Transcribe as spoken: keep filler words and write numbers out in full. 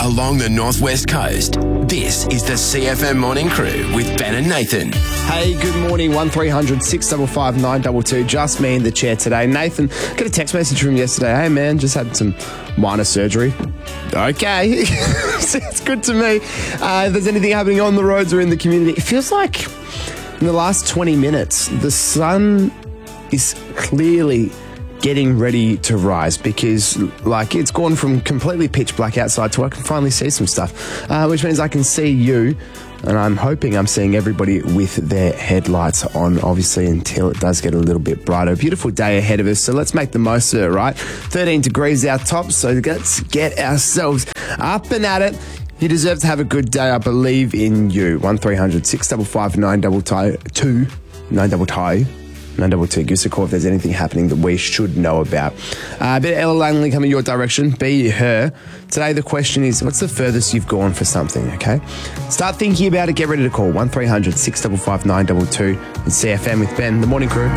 along the northwest coast. This is the C F M Morning Crew with Ben and Nathan. Hey, good morning. one three hundred six five five nine two two. Just me in the chair today. Nathan, got a text message from yesterday. Hey, man, just had some minor surgery. Okay. Sounds good to me. Uh, if there's anything happening on the roads or in the community, it feels like in the last twenty minutes, the sun is clearly getting ready to rise because, like, it's gone from completely pitch black outside to I can finally see some stuff, uh, which means I can see you, and I'm hoping I'm seeing everybody with their headlights on, obviously, until it does get a little bit brighter. Beautiful day ahead of us, so let's make the most of it, right? thirteen degrees out top, so let's get ourselves up and at it. You deserve to have a good day. I believe in you. one three hundred six five five nine two two. nine two two. nine two two. Give us a call if there's anything happening that we should know about. Uh, a bit of Ella Langley coming your direction. Be her. Today the question is, what's the furthest you've gone for something, okay? Start thinking about it. Get ready to call one three hundred six five five nine two two and C F M with Ben, the Morning Crew.